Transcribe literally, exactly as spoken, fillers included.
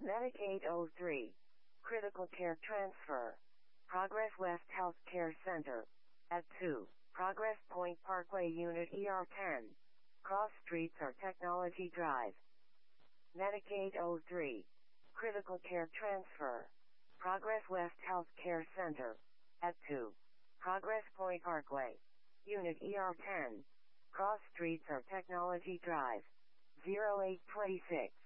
Medicaid oh three. Critical Care Transfer. Progress West Health Care Center. At two. Progress Point Parkway Unit E R ten. Cross Streets or Technology Drive. Medicaid oh three. Critical Care Transfer. Progress West Health Care Center. At two. Progress Point Parkway. Unit E R ten. Cross Streets or Technology Drive. zero eight two six.